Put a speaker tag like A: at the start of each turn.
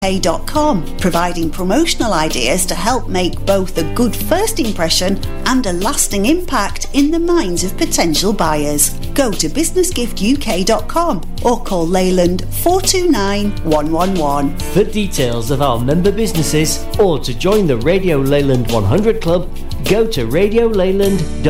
A: providing promotional ideas to help make both a good first impression and a lasting impact in the minds of potential buyers. Go to businessgiftuk.com or call Leyland 429 111.
B: For details of our member businesses or to join the Radio Leyland 100 Club, go to radioleyland.co.uk.